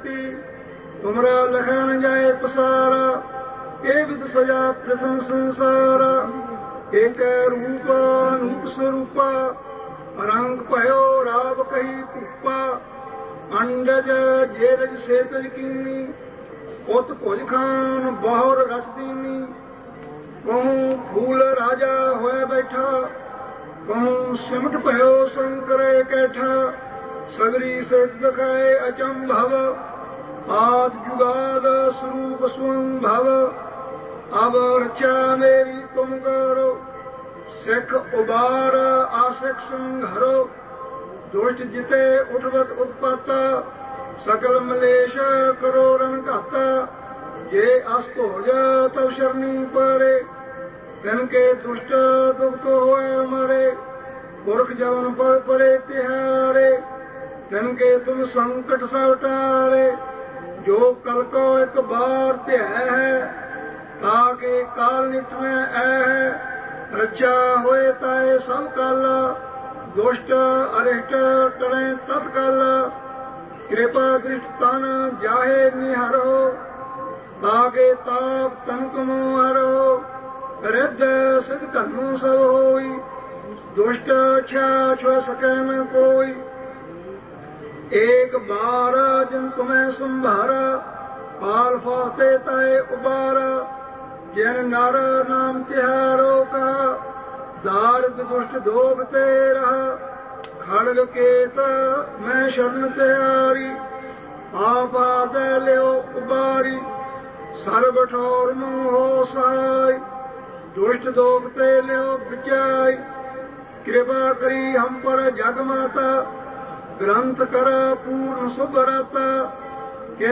जगती तुमरा लखा न जाए पसारा ए विद सजा प्रथम संसारा एक रूप अनूप स्वरूपा रंग भयो राव कही कृपा अंडज जेरज सेतज कीनी पुत भुज खान बहुर रस दीनी कहूँ फूल राजा होए बैठा कहूँ सिमट भयो शंकर कैठा सगरी सिद्ध खाए अचंभव आद जुगाद स्वरूप स्वंभव अब रचा मेरी तुम करो सिख उबार आशिक संघरो दुष्ट जिते उठवत उत्पाता सकल मलेश करो रन घाता ये अस्त हो जा तब शरणी पड़े तिनके दुष्ट दुख होए मरे पुरख जवन पर परे तिहारे तिनके तुम संकट सब टारे जो कल को एक बार ध्याय है ताके काल नित में है रक्षा होए ताए सब काला दुष्ट अरिष्ट टरे तत्काला कृपा दृष्ट तन जाहे निहरो ताके ताप तन कमो हरो रिद्ध सिद्ध धनु सब होई दुष्ट छा छुआ सके न कोई एक बार जिन तुम्हें संभारा पाल फाते तय उबारा जिन नर नाम तिहारो का दारिद दुष्ट दोगते रहा खड़ग केत मैं शरण तिहारी आपा दे लियो उबारी सर्व ठोर मोहो साई दुष्ट दोगते लियो बिचाई कृपा करी हम पर जग माता ग्रंथ कर पूर्ण सुभरता